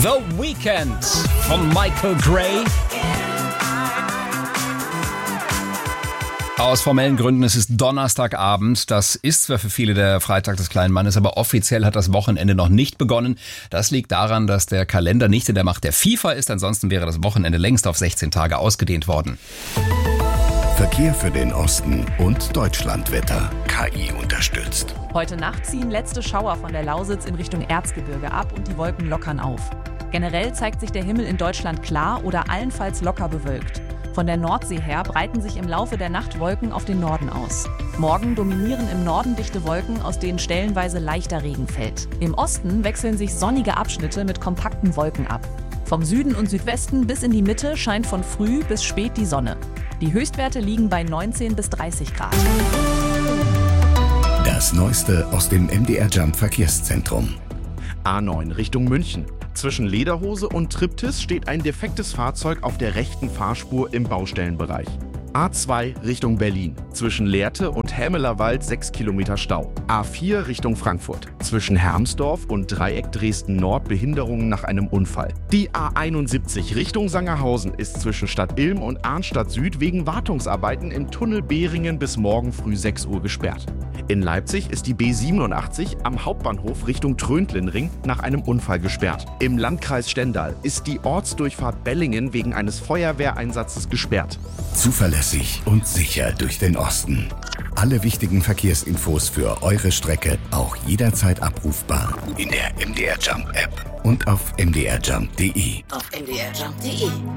The Weeknd von Michael Gray. Aus formellen Gründen, es ist Donnerstagabend. Das ist zwar für viele der Freitag des kleinen Mannes, aber offiziell hat das Wochenende noch nicht begonnen. Das liegt daran, dass der Kalender nicht in der Macht der FIFA ist. Ansonsten wäre das Wochenende längst auf 16 Tage ausgedehnt worden. Verkehr für den Osten und Deutschlandwetter. KI unterstützt. Heute Nacht ziehen letzte Schauer von der Lausitz in Richtung Erzgebirge ab und die Wolken lockern auf. Generell zeigt sich der Himmel in Deutschland klar oder allenfalls locker bewölkt. Von der Nordsee her breiten sich im Laufe der Nacht Wolken auf den Norden aus. Morgen dominieren im Norden dichte Wolken, aus denen stellenweise leichter Regen fällt. Im Osten wechseln sich sonnige Abschnitte mit kompakten Wolken ab. Vom Süden und Südwesten bis in die Mitte scheint von früh bis spät die Sonne. Die Höchstwerte liegen bei 19 bis 30 Grad. Das Neueste aus dem MDR Jump Verkehrszentrum. A9 Richtung München. Zwischen Lederhose und Triptis steht ein defektes Fahrzeug auf der rechten Fahrspur im Baustellenbereich. A2 Richtung Berlin. Zwischen Lehrte und Hämelerwald 6 Kilometer Stau. A4 Richtung Frankfurt. Zwischen Hermsdorf und Dreieck Dresden-Nord Behinderungen nach einem Unfall. Die A71 Richtung Sangerhausen ist zwischen Stadt Ilm und Arnstadt Süd wegen Wartungsarbeiten im Tunnel Behringen bis morgen früh 6 Uhr gesperrt. In Leipzig ist die B87 am Hauptbahnhof Richtung Tröntlnring nach einem Unfall gesperrt. Im Landkreis Stendal ist die Ortsdurchfahrt Bellingen wegen eines Feuerwehreinsatzes gesperrt. Zuverlässig und sicher durch den Osten. Alle wichtigen Verkehrsinfos für eure Strecke auch jederzeit abrufbar in der MDR Jump App und auf mdrjump.de. Auf mdrjump.de.